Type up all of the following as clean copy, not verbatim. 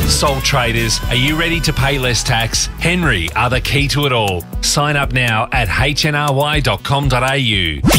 Sole traders, are you ready to pay less tax? Henry are the key to it all. Sign up now at hnry.com.au.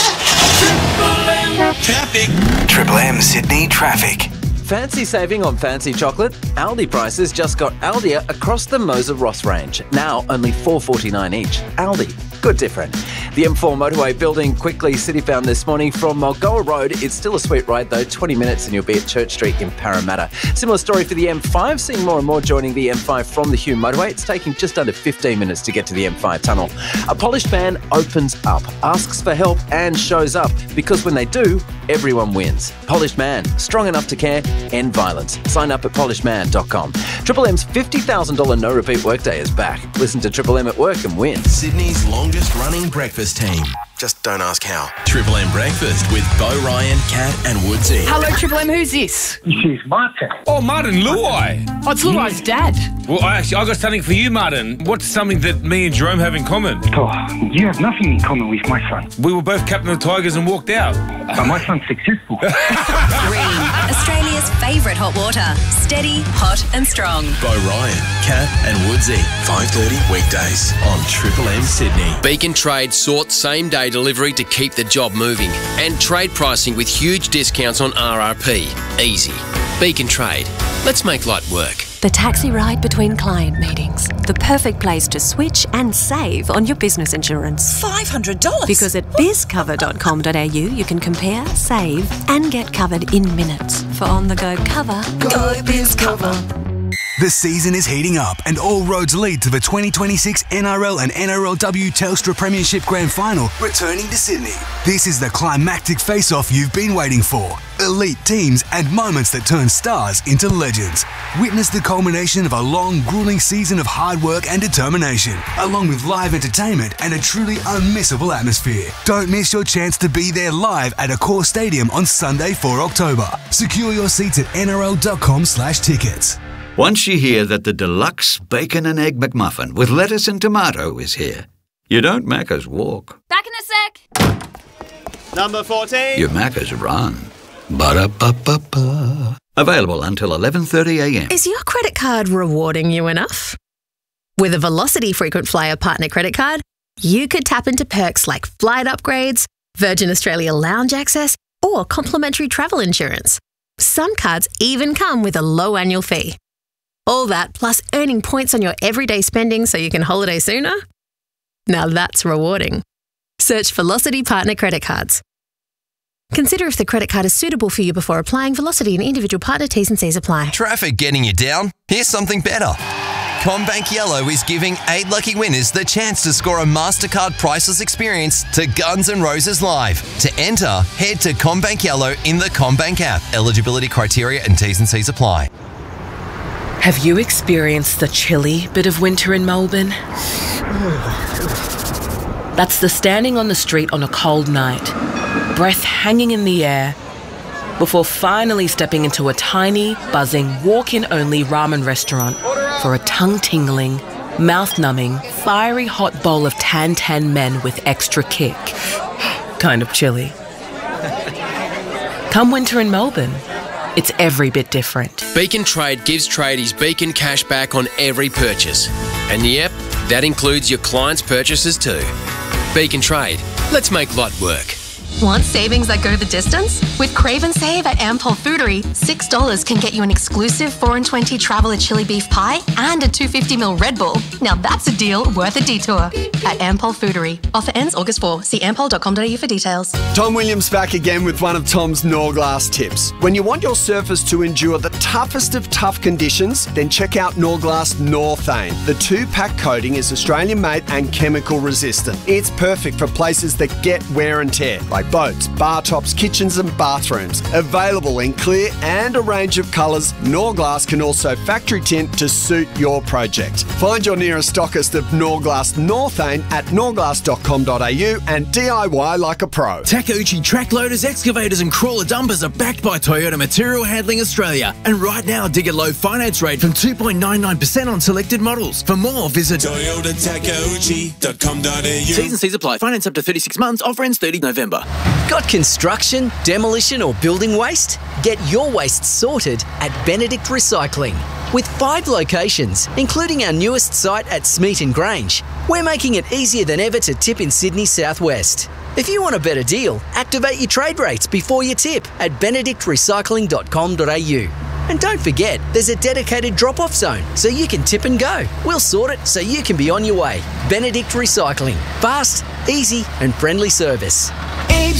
Traffic. Triple M Sydney traffic. Fancy saving on fancy chocolate? Aldi prices just got Aldia across the Moser Ross range. Now only $4.49 each. Aldi. Good different. The M4 motorway building quickly citybound this morning from Mulgoa Road. It's still a sweet ride though, 20 minutes and you'll be at Church Street in Parramatta. Similar story for the M5, seeing more and more joining the M5 from the Hume motorway. It's taking just under 15 minutes to get to the M5 tunnel. A polished man opens up, asks for help and shows up, because when they do, everyone wins. Polished Man, strong enough to care, end violence. Sign up at polishedman.com. Triple M's $50,000 no repeat workday is back. Listen to Triple M at work and win. Sydney's longest running breakfast team. Just don't ask how. Triple M Breakfast with Bo Ryan, Kat and Woodsy. Hello, Triple M. Who's this? This is Martin. Oh, Martin, Luai. Oh, it's Luai's dad. Well, I got something for you, Martin. What's something that me and Jerome have in common? Oh, you have nothing in common with my son. We were both captain of the Tigers and walked out. But my son's successful. Green, Australia's favourite hot water. Steady, hot and strong. Bo Ryan, Kat and Woodsy. 5:30 weekdays on Triple M Sydney. Beacon Trade sorts same-day delivery to keep the job moving, and trade pricing with huge discounts on RRP. Easy. Beacon Trade. Let's make light work. The taxi ride between client meetings. The perfect place to switch and save on your business insurance. $500? Because at bizcover.com.au you can compare, save and get covered in minutes. For on-the-go cover, go BizCover. The season is heating up and all roads lead to the 2026 NRL and NRLW Telstra Premiership Grand Final returning to Sydney. This is the climactic face-off you've been waiting for. Elite teams and moments that turn stars into legends. Witness the culmination of a long, grueling season of hard work and determination, along with live entertainment and a truly unmissable atmosphere. Don't miss your chance to be there live at Accor Stadium on Sunday, 4 October. Secure your seats at nrl.com/tickets. Once you hear that the deluxe bacon and egg McMuffin with lettuce and tomato is here, you don't Macca's walk. Back in a sec. Number 14. You Macca's run. Ba-da-ba-ba-ba. Available until 11:30 a.m. Is your credit card rewarding you enough? With a Velocity Frequent Flyer Partner Credit Card, you could tap into perks like flight upgrades, Virgin Australia lounge access, or complimentary travel insurance. Some cards even come with a low annual fee. All that plus earning points on your everyday spending so you can holiday sooner? Now that's rewarding. Search Velocity Partner Credit Cards. Consider if the credit card is suitable for you before applying. Velocity and individual partner T's and C's apply. Traffic getting you down? Here's something better. CommBank Yellow is giving 8 lucky winners the chance to score a MasterCard priceless experience to Guns N' Roses Live. To enter, head to CommBank Yellow in the CommBank app. Eligibility criteria and T's and C's apply. Have you experienced the chilly bit of winter in Melbourne? That's the standing on the street on a cold night, breath hanging in the air, before finally stepping into a tiny, buzzing, walk-in-only ramen restaurant for a tongue-tingling, mouth-numbing, fiery hot bowl of tan men with extra kick. Kind of chilly. Come winter in Melbourne, it's every bit different. Beacon Trade gives tradies Beacon cash back on every purchase. And yep, that includes your clients' purchases too. Beacon Trade. Let's make light work. Want savings that go the distance? With Crave and Save at Ampol Foodery, $6 can get you an exclusive 4 and 20 Traveller chili beef pie and a 250ml Red Bull. Now that's a deal worth a detour. At Ampol Foodery. Offer ends August 4. See ampol.com.au for details. Tom Williams back again with one of Tom's Norglass tips. When you want your surface to endure the toughest of tough conditions, then check out Norglass Northane. The 2-pack coating is Australian made and chemical resistant. It's perfect for places that get wear and tear, like boats, bar tops, kitchens and bathrooms. Available in clear and a range of colours, Norglass can also factory tint to suit your project. Find your nearest stockist of Norglass Northane at norglass.com.au and DIY like a pro. Takeuchi track loaders, excavators and crawler dumpers are backed by Toyota Material Handling Australia. And right now, dig a low finance rate from 2.99% on selected models. For more, visit ToyotaTakeuchi.com.au. T's and C's apply. Finance up to 36 months. Offer ends 30 November. Got construction, demolition or building waste? Get your waste sorted at Benedict Recycling. With 5 locations, including our newest site at Smeaton Grange, we're making it easier than ever to tip in Sydney's southwest. If you want a better deal, activate your trade rates before you tip at benedictrecycling.com.au. And don't forget, there's a dedicated drop-off zone so you can tip and go. We'll sort it so you can be on your way. Benedict Recycling. Fast, easy and friendly service.